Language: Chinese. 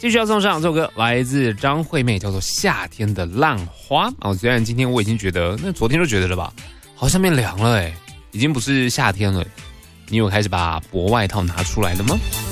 继续要送上这首歌，来自张惠妹，叫做《夏天的浪花》哦。虽然今天我已经觉得，那昨天就觉得了吧，好像变凉了已经不是夏天了。你有开始把薄外套拿出来了吗？